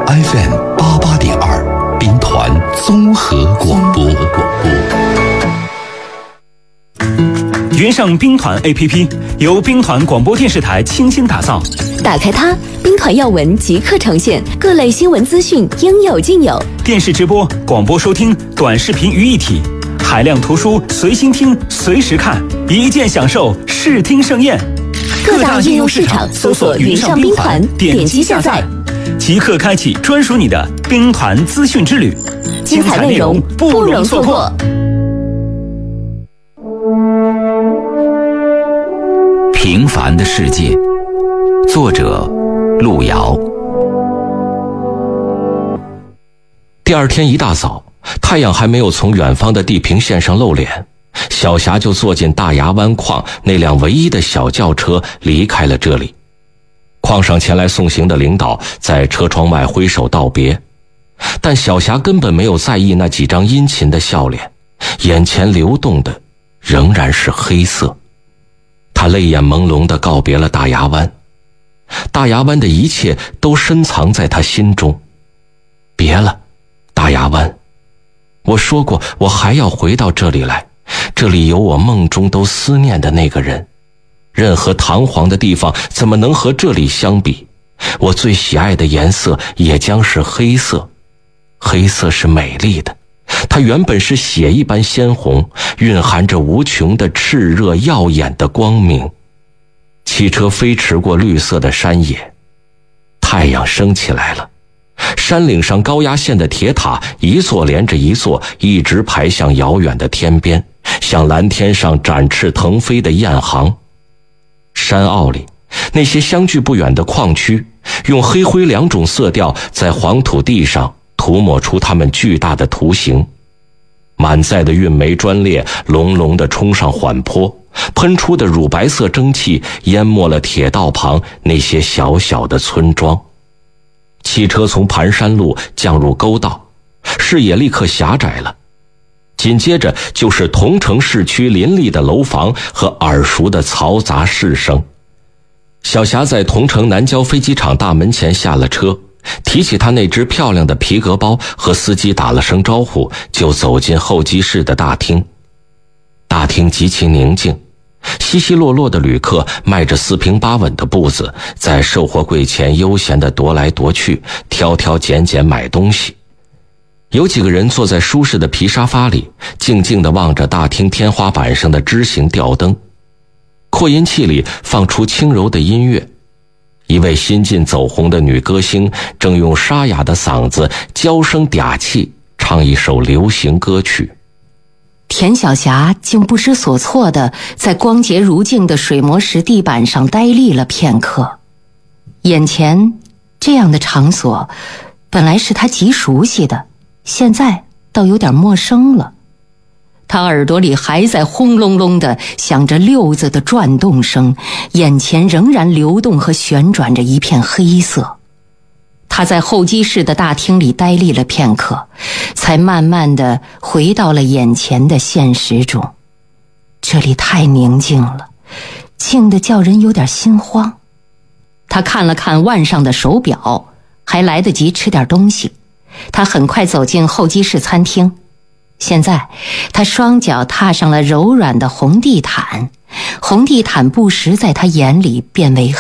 FM88.2，兵团综合广播。 云上兵团 APP 由兵团广播电视台倾心打造， 打开它，兵团要闻即刻呈现，各类新闻资讯应有尽有， 电视直播、广播收听、短视频于一体，海量图书随心听、随时看，一键享受视听盛宴。 各大应用市场搜索云上兵团，点击下载， 即刻开启专属你的兵团资讯之旅， 精彩内容不容错过。 平凡的世界，作者路遥。 第二天一大早，太阳还没有从远方的地平线上露脸，小霞就坐进大牙湾矿那辆唯一的小轿车离开了这里。矿上前来送行的领导在车窗外挥手道别，但小霞根本没有在意那几张殷勤的笑脸，眼前流动的仍然是黑色。她泪眼朦胧地告别了大牙湾，大牙湾的一切都深藏在她心中。别了，大牙湾，我说过我还要回到这里来，这里有我梦中都思念的那个人，任何堂皇的地方怎么能和这里相比？我最喜爱的颜色也将是黑色，黑色是美丽的，它原本是血一般鲜红，蕴含着无穷的炽热耀眼的光明。汽车飞驰过绿色的山野，太阳升起来了，山岭上高压线的铁塔一座连着一座，一直排向遥远的天边，像蓝天上展翅腾飞的雁行。山坳里那些相距不远的矿区，用黑灰两种色调在黄土地上涂抹出它们巨大的图形。满载的运煤砖列隆隆地冲上缓坡，喷出的乳白色蒸汽淹没了铁道旁那些小小的村庄。汽车从盘山路降入沟道，视野立刻狭窄了，紧接着就是同城市区林立的楼房和耳熟的嘈杂市声。小霞在同城南郊飞机场大门前下了车，提起她那只漂亮的皮革包，和司机打了声招呼，就走进候机室的大厅。大厅极其宁静，稀稀落落的旅客迈着四平八稳的步子，在售货柜前悠闲地踱来踱去，挑挑拣拣买东西。有几个人坐在舒适的皮沙发里，静静地望着大厅天花板上的枝形吊灯。扩音器里放出轻柔的音乐，一位新晋走红的女歌星正用沙哑的嗓子娇声嗲气唱一首流行歌曲。 田小霞竟不知所措地在光洁如镜的水磨石地板上呆立了片刻。眼前这样的场所本来是她极熟悉的，现在倒有点陌生了。他耳朵里还在轰隆隆地响着溜子的转动声，眼前仍然流动和旋转着一片黑色。他在候机室的大厅里呆立了片刻，才慢慢地回到了眼前的现实中。这里太宁静了，静得叫人有点心慌。他看了看腕上的手表，还来得及吃点东西。他很快走进候机室餐厅。现在他双脚踏上了柔软的红地毯，红地毯不时在他眼里变为